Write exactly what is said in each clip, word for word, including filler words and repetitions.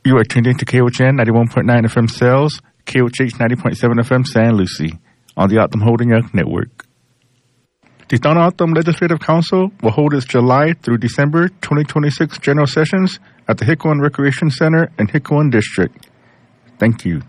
You are tuned into K O H N ninety-one point nine F M Sales, K O H H ninety point seven F M San Lucie, on the Optum Holding Young Network. The Tohono O'odham Legislative Council will hold its July through December twenty twenty-six general sessions at the Hikuan Recreation Center in Hikuan District. Thank you.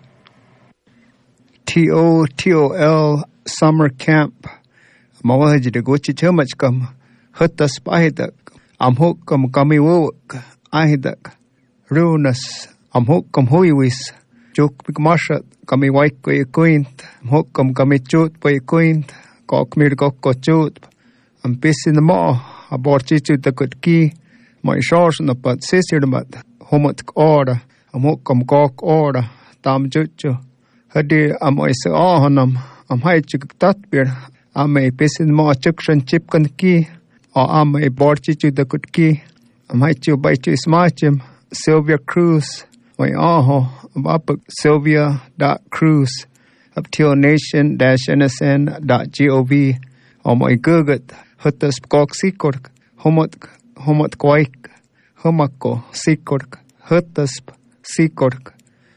T O T O L Summer Camp. Mawahaji de gochi chumachkam. Hutas pahidak. Amhukam kamiwuk. Ahidak. Runas. Amhukam huiwis. Juk bigmashat. Kami waik ko ikuint. Amhukam kami chut po ikuint. Kok mir kok ko chut. Am pisin mo. Aborchi chut da kutki. My shores na pat sisir mat. Homot ora. Amhukam kok ora. Tam juchu. Hadi am oise ahanam. Am haichuk tatbir. Am ei pisin mo chukshan chipkan ki. O am ei borchi chut da kutki. Am haichu baichu ismachim. Sylvia Cruz. My aho. Am apuk Sylvia dot Cruz. Up till nation dash N S N dot gov. O my gugut. Hutas kok sikork. Homot homot kwaik. Humako sikork. Hutas sikork.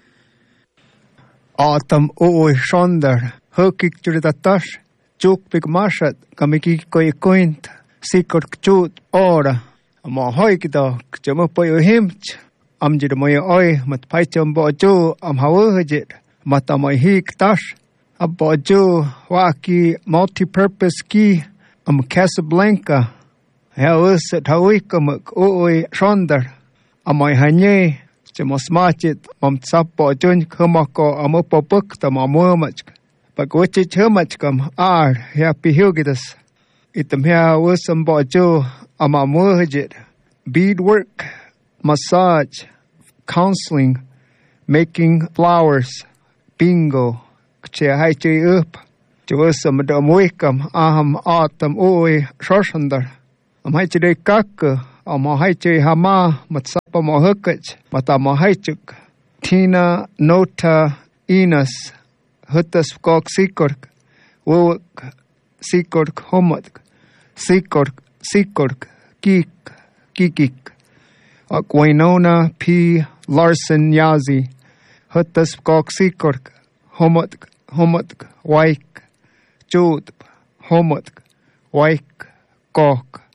Autumn oi shonder. Hukik juritash. Juk big mashat. Kamiki koi coint. Sikork chut ora. Ama hoikidok. Jamupoy himch. Am jidamoy oi. Mat paicham bo jo. Am hawahajit. Mat amoy hik tash. Abo jo. Waki multi-purpose ki. Am Casablanca. Hauset hawikamak oi shonder. Amoy hanye. Machit, Mam Sapo, Jun, Humako, Amopo book, the Mamumach. But which is Humachcom are happy Hugidas. Item here was some bojo, Amamurjit, beadwork, massage, counseling, making flowers, bingo, Chehaichi up, Josam Damwicam, Aham Autumn Oi, Shoshander, Amaichi Kaka. Amahaiche Hama, Matsapa Mohukach, Matamahaichuk, Tina Nota Enos, Hutas Kok Sikork, Wuk Sikork Homot, Sikork, Sikork, Kik, Kikik, Aquinona P. Larson Yazi, Hutas Kok Sikork, Homot, Homot, Waik, Jud, Homot, Waik, Kok.